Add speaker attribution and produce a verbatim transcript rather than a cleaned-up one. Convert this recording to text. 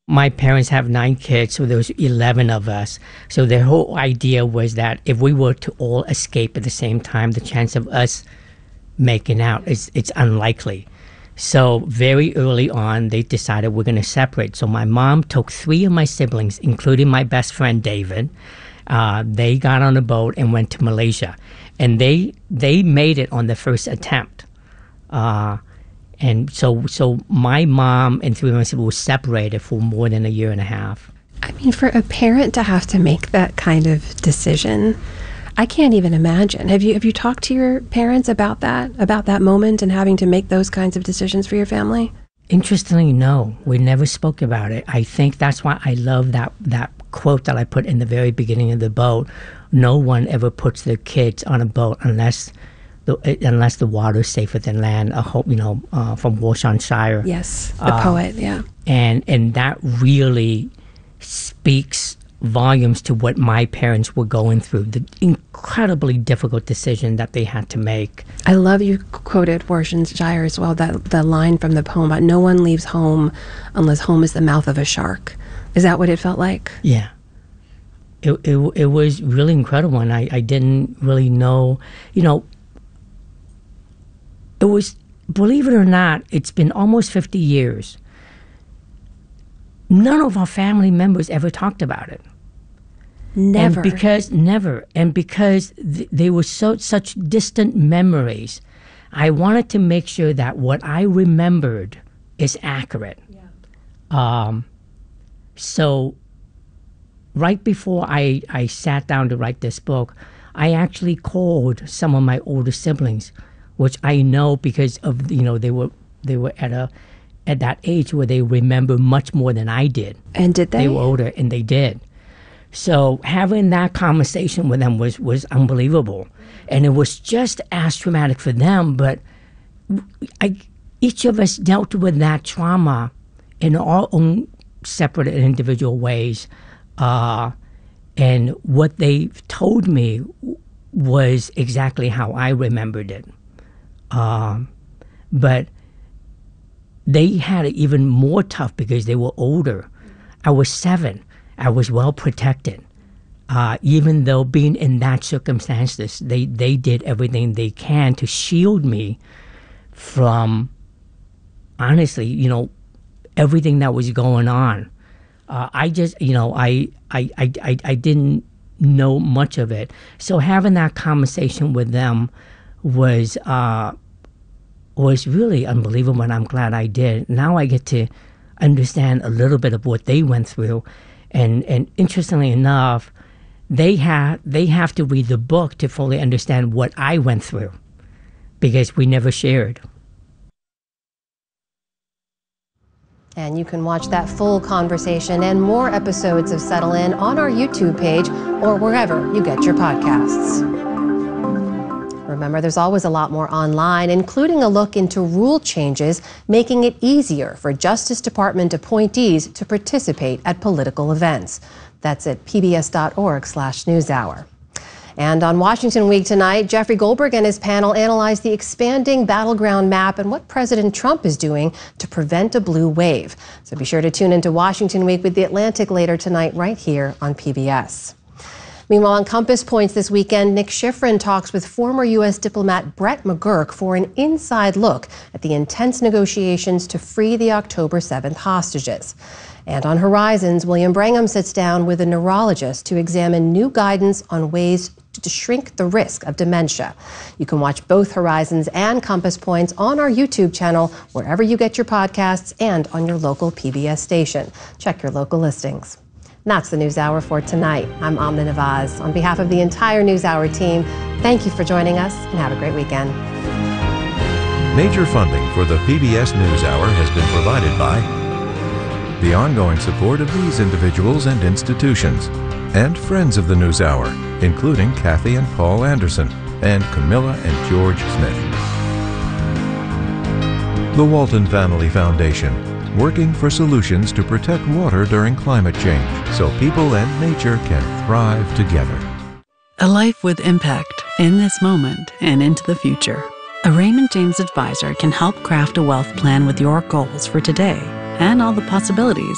Speaker 1: My parents have nine kids, so there was eleven of us. So their whole idea was that if we were to all escape at the same time, the chance of us making out is it's unlikely. So very early on, they decided we're going to separate. So my mom took three of my siblings, including my best friend David. Uh, they got on a boat and went to Malaysia, and they they made it on the first attempt. Uh, and so so my mom and three of my siblings were separated for more than a year and a half.
Speaker 2: I mean, for a parent to have to make that kind of decision, I can't even imagine. Have you have you talked to your parents about that, about that moment and having to make those kinds of decisions for your family?
Speaker 1: Interestingly, no. We never spoke about it. I think that's why I love that that quote that I put in the very beginning of the boat. No one ever puts their kids on a boat unless the unless the water's safer than land. I hope, you know, uh, from Worcestershire.
Speaker 2: Yes, the
Speaker 1: uh,
Speaker 2: poet, yeah.
Speaker 1: And and that really speaks volumes to what my parents were going through, the incredibly difficult decision that they had to make.
Speaker 2: I love you quoted Worcestershire as well, that the line from the poem about no one leaves home unless home is the mouth of a shark. Is that what it felt like?
Speaker 1: Yeah. It it, it was really incredible, and I, I didn't really know, you know, it was, believe it or not, it's been almost fifty years. None of our family members ever talked about it.
Speaker 2: Never.
Speaker 1: And because never, and because th- they were so such distant memories, I wanted to make sure that what I remembered is accurate. Yeah. Um, so, right before I I sat down to write this book, I actually called some of my older siblings, which I know because of, you know, they were they were at a at that age where they remember much more than I did.
Speaker 2: And did they?
Speaker 1: They were older, and they did. So having that conversation with them was, was unbelievable. And it was just as traumatic for them, but I, each of us dealt with that trauma in our own separate and individual ways. Uh, and what they told me was exactly how I remembered it. Um, but they had it even more tough because they were older. I was seven. I was well protected. Uh, even though being in that circumstances, they, they did everything they can to shield me from, honestly, you know, everything that was going on. Uh, I just, you know, I, I, I, I, I didn't know much of it. So having that conversation with them was uh, was really unbelievable, and I'm glad I did. Now I get to understand a little bit of what they went through. And and interestingly enough, they have they have to read the book to fully understand what I went through, because we never shared.
Speaker 3: And you can watch that full conversation and more episodes of Settle In on our YouTube page or wherever you get your podcasts. Remember, there's always a lot more online, including a look into rule changes making it easier for Justice Department appointees to participate at political events. That's at pbs.org slash newshour. And on Washington Week tonight, Jeffrey Goldberg and his panel analyze the expanding battleground map and what President Trump is doing to prevent a blue wave. So be sure to tune into Washington Week with The Atlantic later tonight right here on P B S. Meanwhile, on Compass Points this weekend, Nick Schifrin talks with former U S diplomat Brett McGurk for an inside look at the intense negotiations to free the October seventh hostages. And on Horizons, William Brangham sits down with a neurologist to examine new guidance on ways to shrink the risk of dementia. You can watch both Horizons and Compass Points on our YouTube channel, wherever you get your podcasts, and on your local P B S station. Check your local listings. And that's the NewsHour for tonight. I'm Amna Nawaz. On behalf of the entire NewsHour team, thank you for joining us, and have a great weekend.
Speaker 4: Major funding for the P B S NewsHour has been provided by the ongoing support of these individuals and institutions, and friends of the NewsHour, including Kathy and Paul Anderson, and Camilla and George Smith. The Walton Family Foundation, working for solutions to protect water during climate change so people and nature can thrive together.
Speaker 5: A life with impact in this moment and into the future. A Raymond James advisor can help craft a wealth plan with your goals for today and all the possibilities